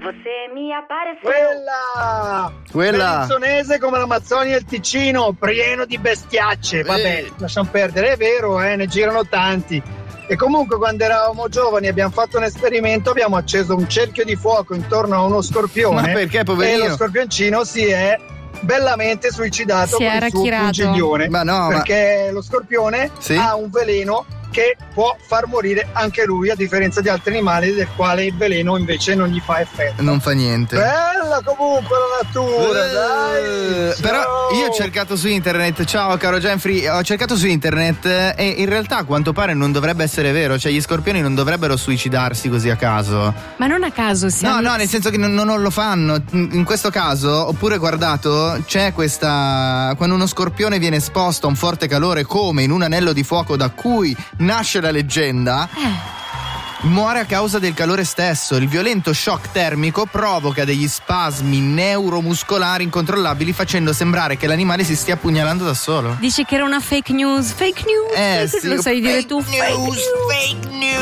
Você mi apareceu. Quella Bellunzonese come l'Amazzonia e il Ticino, pieno di bestiacce. Vabbè, lasciamo perdere, è vero, ne girano tanti. E comunque quando eravamo giovani abbiamo fatto un esperimento, abbiamo acceso un cerchio di fuoco intorno a uno scorpione. Ma perché, poverino? E lo scorpioncino si è bellamente suicidato con il suo pungiglione. Perché lo scorpione ha un veleno che può far morire anche lui, a differenza di altri animali del quale il veleno invece non gli fa effetto. Non fa niente. Bella comunque la natura, dai. Però io ho cercato su internet, ciao caro Jeffrey, ho cercato su internet e in realtà a quanto pare non dovrebbe essere vero, cioè gli scorpioni non dovrebbero suicidarsi così a caso. Ma non a caso, No, nel senso che non lo fanno. In questo caso, ho pure guardato, c'è questa, quando uno scorpione viene esposto a un forte calore come in un anello di fuoco da cui nasce la leggenda, muore a causa del calore stesso. Il violento shock termico provoca degli spasmi neuromuscolari incontrollabili, facendo sembrare che l'animale si stia pugnalando da solo. Dici che era una fake news? Fake news? Sì, lo sai dire tu? Fake news.